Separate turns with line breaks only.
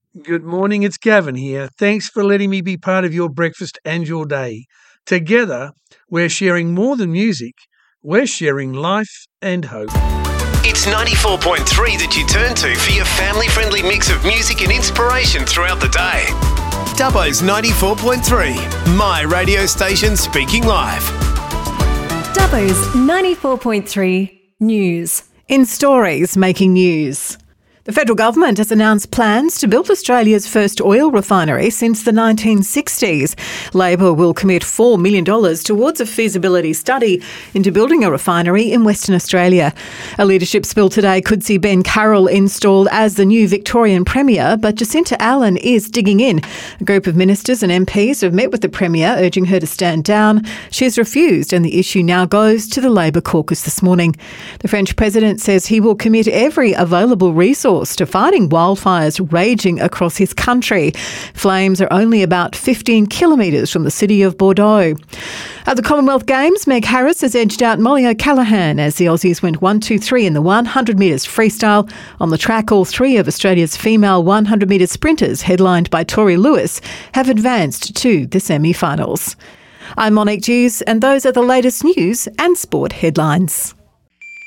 Good morning, it's Gavin here. Thanks for letting me be part of your breakfast and your day. Together, we're sharing more than music, we're sharing life and hope.
It's 94.3 that you turn to for your family-friendly mix of music and inspiration throughout the day. Dubbo's 94.3, my radio station speaking live.
Dubbo's 94.3 News.
In stories making news. The federal government has announced plans to build Australia's first oil refinery since the 1960s. Labor will commit $4 million towards a feasibility study into building a refinery in Western Australia. A leadership spill today could see Ben Carroll installed as the new Victorian Premier, but Jacinta Allen is digging in. A group of ministers and MPs have met with the Premier, urging her to stand down. She has refused, and the issue now goes to the Labor caucus this morning. The French President says he will commit every available resource to fighting wildfires raging across his country. Flames are only about 15 kilometres from the city of Bordeaux. At the Commonwealth Games, Meg Harris has edged out Molly O'Callaghan as the Aussies went 1-2-3 in the 100 metres freestyle. On the track, all three of Australia's female 100 metre sprinters, headlined by Tori Lewis, have advanced to the semi-finals. I'm Monique Dews, and those are the latest news and sport headlines.